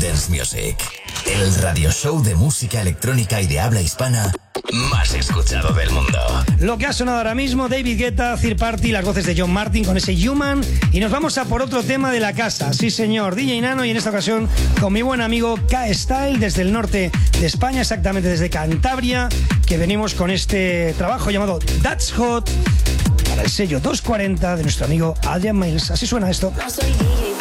Dance Music, el radio show de música electrónica y de habla hispana más escuchado del mundo. Lo que ha sonado ahora mismo, David Guetta, Third Party, las voces de John Martin con ese Human. Y nos vamos a por otro tema de la casa. Sí, señor, DJ Nano, y en esta ocasión con mi buen amigo K-Style desde el norte de España, exactamente desde Cantabria, que venimos con este trabajo llamado That's Hot para el sello 240 de nuestro amigo Adrian Miles. Así suena esto. No soy DJ,